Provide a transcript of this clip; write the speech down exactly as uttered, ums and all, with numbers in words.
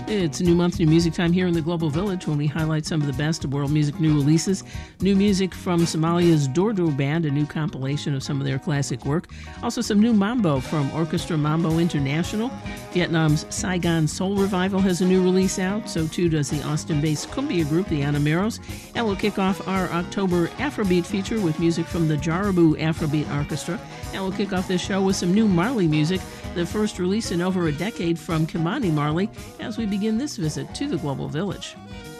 It's a new month, new music time here in the Global Village when we highlight some of the best of world music new releases. New music from Somalia's Dordo Band, a new compilation of some of their classic work. Also some new mambo from Orchestra Mambo International. Vietnam's Saigon Soul Revival has a new release out. So too does the Austin-based cumbia group, the Anameros. And we'll kick off our October Afrobeat feature with music from the Jarabu Afrobeat Orchestra. And we'll kick off this show with some new Marley music, the first release in over a decade from Kimani Marley, as we begin this visit to the Global Village.